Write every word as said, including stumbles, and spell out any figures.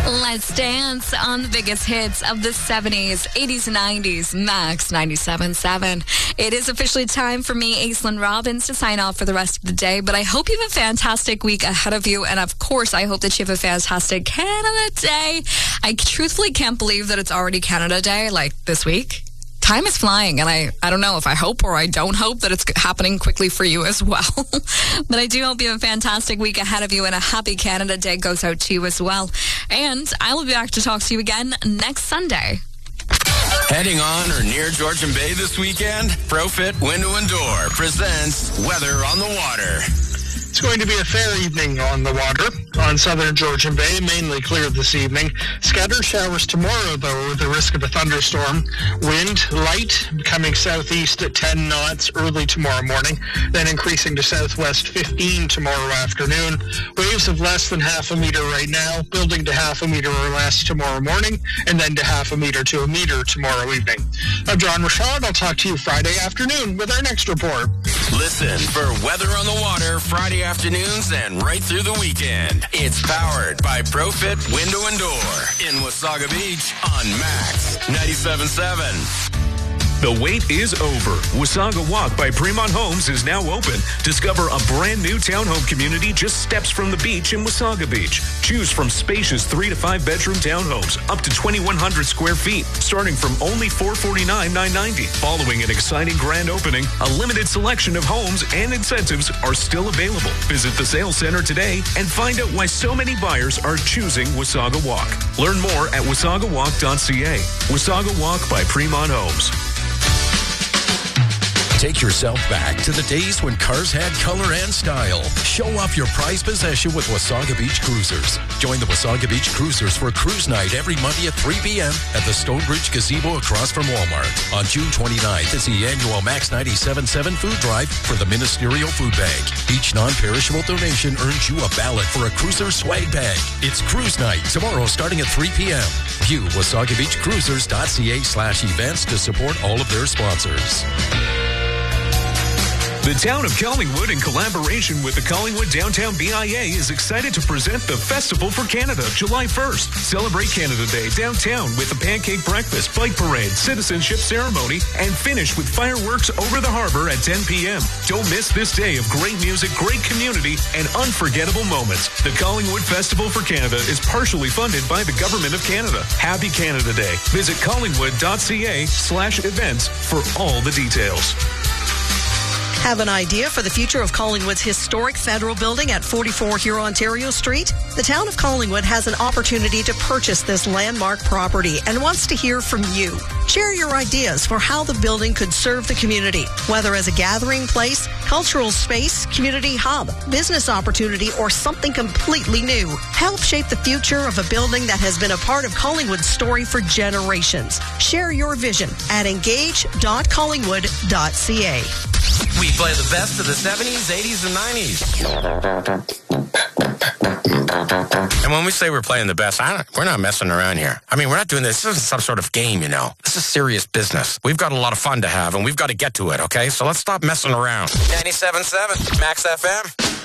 Let's dance on the biggest hits of the seventies, eighties, and nineties. Max ninety-seven point seven. It is officially time for me, Aislinn Robbins, to sign off for the rest of the day. But I hope you have a fantastic week ahead of you. And of course, I hope that you have a fantastic Canada Day. I truthfully can't believe that it's already Canada Day, like this week. Time is flying, and I, I don't know if I hope or I don't hope that it's happening quickly for you as well. But I do hope you have a fantastic week ahead of you, and a happy Canada Day goes out to you as well. And I will be back to talk to you again next Sunday. Heading on or near Georgian Bay this weekend? ProFit Window and Door presents Weather on the Water. It's going to be a fair evening on the water. On southern Georgian Bay, mainly clear this evening. Scattered showers tomorrow, though, with the risk of a thunderstorm. Wind light, becoming southeast at ten knots early tomorrow morning, then increasing to southwest fifteen tomorrow afternoon. Waves of less than half a meter right now, building to half a meter or less tomorrow morning, and then to half a meter to a meter tomorrow evening. I'm John Rashad. I'll talk to you Friday afternoon with our next report. Listen for Weather on the Water Friday afternoons and right through the weekend. It's powered by ProFit Window and Door in Wasaga Beach on Max ninety-seven point seven. The wait is over. Wasaga Walk by Fremont Homes is now open. Discover a brand new townhome community just steps from the beach in Wasaga Beach. Choose from spacious three to five bedroom townhomes up to twenty-one hundred square feet, starting from only four hundred forty-nine thousand nine hundred ninety dollars. Following an exciting grand opening, a limited selection of homes and incentives are still available. Visit the sales center today and find out why so many buyers are choosing Wasaga Walk. Learn more at wasaga walk dot c a. Wasaga Walk by Fremont Homes. Take yourself back to the days when cars had color and style. Show off your prized possession with Wasaga Beach Cruisers. Join the Wasaga Beach Cruisers for Cruise Night every Monday at three p.m. at the Stonebridge Gazebo across from Walmart. On June twenty-ninth is the annual Max ninety-seven point seven food drive for the Ministerial Food Bank. Each non-perishable donation earns you a ballot for a Cruiser swag bag. It's Cruise Night tomorrow starting at three p.m. View wasaga beach cruisers dot c a slash events to support all of their sponsors. The town of Collingwood, in collaboration with the Collingwood Downtown B I A, is excited to present the Festival for Canada, July first. Celebrate Canada Day downtown with a pancake breakfast, bike parade, citizenship ceremony, and finish with fireworks over the harbor at ten p.m. Don't miss this day of great music, great community, and unforgettable moments. The Collingwood Festival for Canada is partially funded by the Government of Canada. Happy Canada Day. Visit collingwood dot c a slash events for all the details. Have an idea for the future of Collingwood's historic federal building at forty-four Huron-Ontario Street? The town of Collingwood has an opportunity to purchase this landmark property and wants to hear from you. Share your ideas for how the building could serve the community, whether as a gathering place, cultural space, community hub, business opportunity, or something completely new. Help shape the future of a building that has been a part of Collingwood's story for generations. Share your vision at engage dot collingwood dot c a. We play the best of the seventies, eighties, and nineties. And when we say we're playing the best, I don't, we're not messing around here. I mean, we're not doing this. This isn't some sort of game, you know. This is serious business. We've got a lot of fun to have, and we've got to get to it, okay? So let's stop messing around. ninety-seven point seven, Max F M.